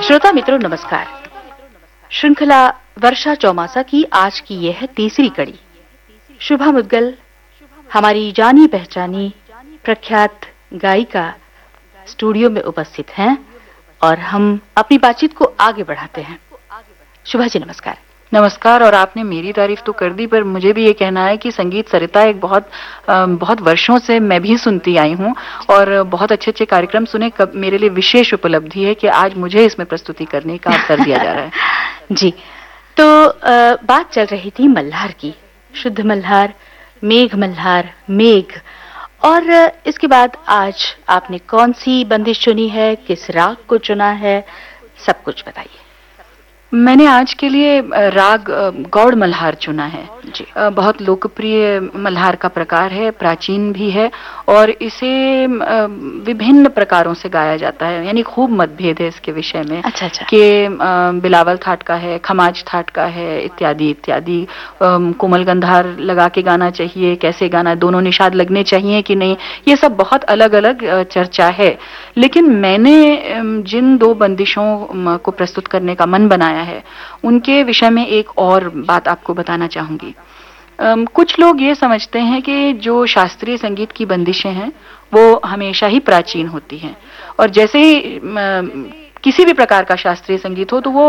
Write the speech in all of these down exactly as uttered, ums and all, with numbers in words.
श्रोता मित्रों नमस्कार। श्रृंखला वर्षा चौमासा की आज की यह है तीसरी कड़ी। शुभा मुद्गल हमारी जानी पहचानी प्रख्यात गायिका स्टूडियो में उपस्थित हैं और हम अपनी बातचीत को आगे बढ़ाते हैं। शुभा जी नमस्कार। नमस्कार। और आपने मेरी तारीफ तो कर दी, पर मुझे भी ये कहना है कि संगीत सरिता एक बहुत बहुत वर्षों से मैं भी सुनती आई हूँ और बहुत अच्छे अच्छे कार्यक्रम सुने। कब मेरे लिए विशेष उपलब्धि है कि आज मुझे इसमें प्रस्तुति करने का अवसर दिया जा रहा है। जी, तो आ, बात चल रही थी मल्हार की, शुद्ध मल्हार, मेघ मल्हार, मेघ, और इसके बाद आज आपने कौन सी बंदिश चुनी है, किस राग को चुना है, सब कुछ बताइए। मैंने आज के लिए राग गौड़ मल्हार चुना है। जी। बहुत लोकप्रिय मल्हार का प्रकार है, प्राचीन भी है और इसे विभिन्न प्रकारों से गाया जाता है, यानी खूब मतभेद है इसके विषय में। अच्छा अच्छा। कि बिलावल थाट का है, खमाज थाट का है, इत्यादि इत्यादि। कोमल गंधार लगा के गाना चाहिए, कैसे गाना, दोनों निषाद लगने चाहिए कि नहीं, ये सब बहुत अलग अलग चर्चा है। लेकिन मैंने जिन दो बंदिशों को प्रस्तुत करने का मन बनाया है उनके विषय में एक और बात आपको बताना चाहूंगी। um, कुछ लोग ये समझते हैं कि जो शास्त्रीय संगीत की बंदिशें हैं वो हमेशा ही प्राचीन होती हैं और जैसे ही um, किसी भी प्रकार का शास्त्रीय संगीत हो तो वो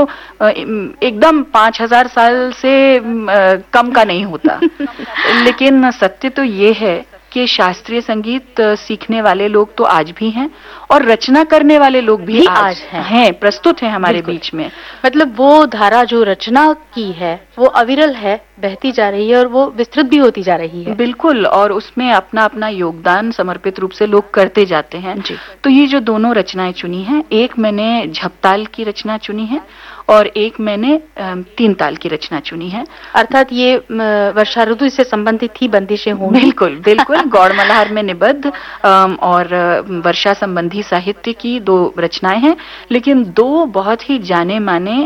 एकदम पांच हजार साल से कम का नहीं होता। लेकिन सत्य तो ये है कि शास्त्रीय संगीत सीखने वाले लोग तो आज भी हैं और रचना करने वाले लोग भी, भी आज, आज हैं, हैं प्रस्तुत हैं हमारे बीच में। मतलब वो धारा जो रचना की है वो अविरल है, बहती जा रही है और वो विस्तृत भी होती जा रही है। बिल्कुल, और उसमें अपना अपना योगदान समर्पित रूप से लोग करते जाते हैं। जी। तो ये जो दोनों रचनाएं चुनी हैं, एक मैंने झपताल की रचना चुनी है और एक मैंने तीन ताल की रचना चुनी है। अर्थात ये वर्षा ऋतु से संबंधित ही बंदिशें होंगी। बिल्कुल बिल्कुल। गौड़ मल्हार में निबद्ध और वर्षा संबंधी साहित्य की दो रचनाएं हैं, लेकिन दो बहुत ही जाने माने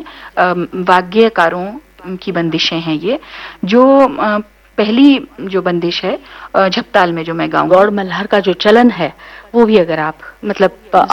वाग्यकारों की बंदिशें हैं ये। जो पहली जो बंदिश है झपताल में जो मैं गाऊंगा, गौड़ मल्हार का जो चलन है वो भी अगर आप मतलब